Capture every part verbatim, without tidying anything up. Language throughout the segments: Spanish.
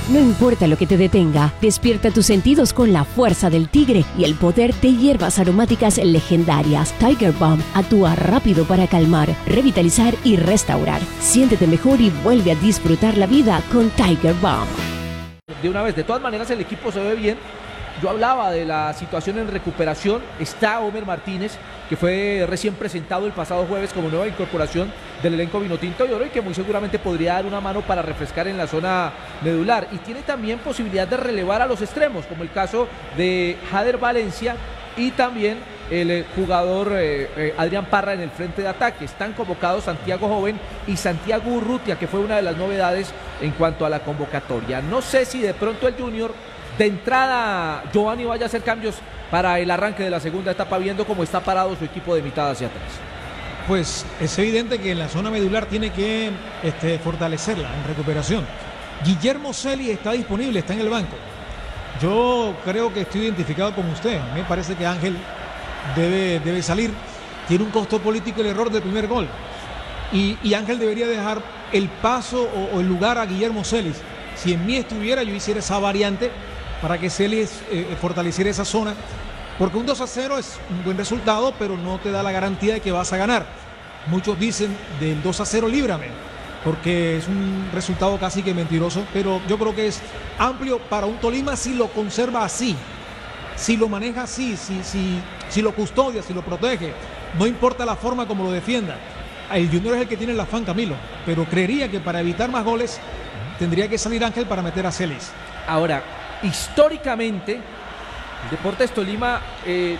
No importa lo que te detenga, despierta tus sentidos con la fuerza del tigre y el poder de hierbas aromáticas legendarias. Tiger Balm actúa rápido para calmar, revitalizar y restaurar. Siéntete mejor y vuelve a disfrutar la vida con Tiger Balm. De una vez, de todas maneras el equipo se ve bien. Yo hablaba de la situación en recuperación. Está Homer Martínez, que fue recién presentado el pasado jueves como nueva incorporación del elenco Vinotinto y Oro y que muy seguramente podría dar una mano para refrescar en la zona medular. Y tiene también posibilidad de relevar a los extremos, como el caso de Jader Valencia y también el jugador eh, eh, Adrián Parra en el frente de ataque. Están convocados Santiago Joven y Santiago Urrutia, que fue una de las novedades en cuanto a la convocatoria. No sé si de pronto el Junior, de entrada, Giovanni vaya a hacer cambios para el arranque de la segunda etapa, viendo cómo está parado su equipo de mitad hacia atrás. Pues es evidente que en la zona medular tiene que este, fortalecerla en recuperación. Guillermo Celis está disponible, está en el banco. Yo creo que estoy identificado con usted. Me parece que Ángel debe, debe salir. Tiene un costo político el error del primer gol. Y, y Ángel debería dejar el paso o, o el lugar a Guillermo Celis. Si en mí estuviera, yo hiciera esa variante para que Celis eh, fortaleciera esa zona, porque un dos a cero es un buen resultado, pero no te da la garantía de que vas a ganar. Muchos dicen del dos a cero líbrame, porque es un resultado casi que mentiroso, pero yo creo que es amplio para un Tolima si lo conserva así, si lo maneja así, si, si, si lo custodia, si lo protege, no importa la forma como lo defienda. El Junior es el que tiene el afán, Camilo, pero creería que para evitar más goles tendría que salir Ángel para meter a Celis. Ahora, históricamente, el Deportes Tolima, eh,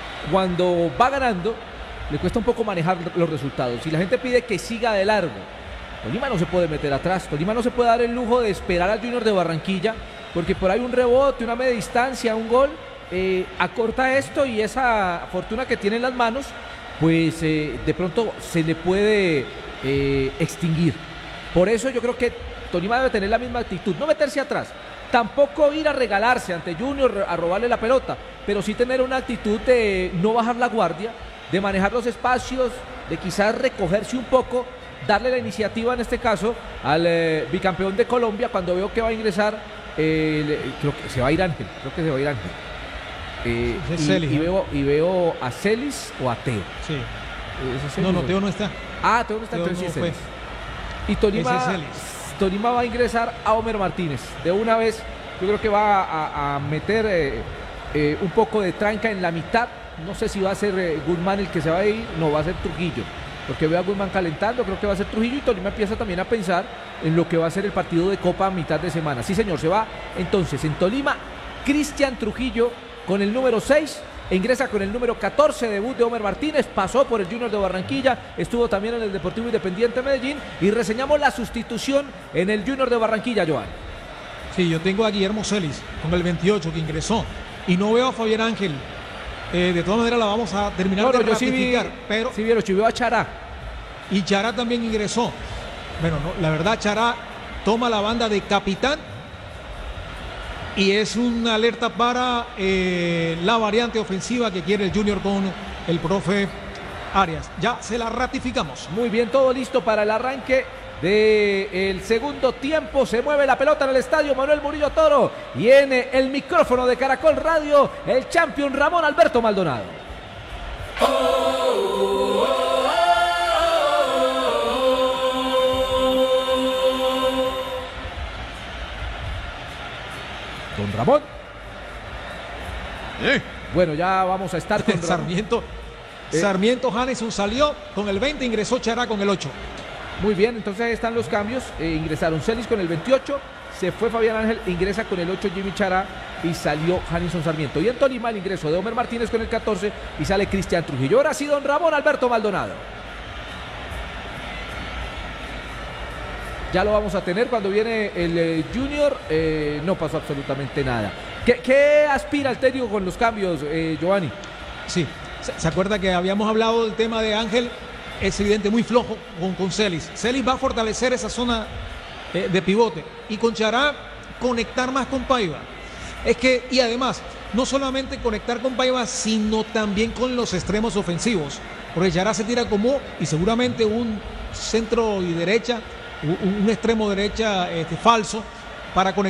cuando va ganando, le cuesta un poco manejar los resultados. Si la gente pide que siga de largo, Tolima no se puede meter atrás. Tolima no se puede dar el lujo de esperar al Junior de Barranquilla, porque por ahí un rebote, una media distancia, un gol, eh, acorta esto y esa fortuna que tiene en las manos, pues eh, de pronto se le puede eh, extinguir. Por eso yo creo que Tolima debe tener la misma actitud, no meterse atrás, tampoco ir a regalarse ante Junior, a robarle la pelota, pero sí tener una actitud de no bajar la guardia, de manejar los espacios, de quizás recogerse un poco, darle la iniciativa en este caso al eh, bicampeón de Colombia. Cuando veo que va a ingresar, eh, creo que se va a ir Ángel, creo que se va a ir Ángel. Eh, y, Celis, y, veo, y veo a Celis o a Teo. Sí. Eh, no, no, Teo no está. Ah, Teo no está, Teo entonces no sí Y Tolima, Tolima va a ingresar a Homer Martínez. De una vez, yo creo que va a, a meter eh, eh, un poco de tranca en la mitad. No sé si va a ser eh, Guzmán el que se va a ir, no, va a ser Trujillo. Porque veo a Guzmán calentando, creo que va a ser Trujillo y Tolima empieza también a pensar en lo que va a ser el partido de Copa a mitad de semana. Sí, señor, se va entonces en Tolima Cristian Trujillo con el número seis. E ingresa con el número catorce, debut de Homer Martínez, pasó por el Junior de Barranquilla, estuvo también en el Deportivo Independiente Medellín y reseñamos la sustitución en el Junior de Barranquilla, Joan. Sí, yo tengo a Guillermo Celis con el veintiocho que ingresó y no veo a Fabián Ángel. Eh, de todas maneras la vamos a terminar no, de no, ratificar, sí vi, pero sí vieron, sí veo a Chará. Y Chará también ingresó. Bueno, no, la verdad Chará toma la banda de capitán. Y es una alerta para eh, la variante ofensiva que quiere el Junior con el profe Arias. Ya se la ratificamos. Muy bien, todo listo para el arranque del segundo tiempo. Se mueve la pelota en el estadio Manuel Murillo Toro. Y en el micrófono de Caracol Radio, el champion Ramón Alberto Maldonado. Oh, oh, oh. Don Ramón. ¿Eh? Bueno, ya vamos a estar con Sarmiento. Eh. Sarmiento Hanison salió con el veinte, ingresó Chará con el ocho. Muy bien, entonces ahí están los cambios. Eh, ingresaron Celis con el veintiocho, se fue Fabián Ángel, ingresa con el ocho Jimmy Chará y salió Hanison Sarmiento. Y en Tolima el ingreso de Homer Martínez con el catorce y sale Cristian Trujillo. Ahora sí, don Ramón Alberto Maldonado. Ya lo vamos a tener cuando viene el eh, Junior. Eh, no pasó absolutamente nada. ¿Qué, qué aspira el técnico con los cambios, eh, Giovanni? Sí, se, se acuerda que habíamos hablado del tema de Ángel. Es evidente, muy flojo con, con Celis. Celis va a fortalecer esa zona eh, de pivote. Y con Chará, conectar más con Paiva. Es que, y además, no solamente conectar con Paiva, sino también con los extremos ofensivos. Porque Chará se tira como, y seguramente un centro y derecha, un extremo derecha este, falso para conectar.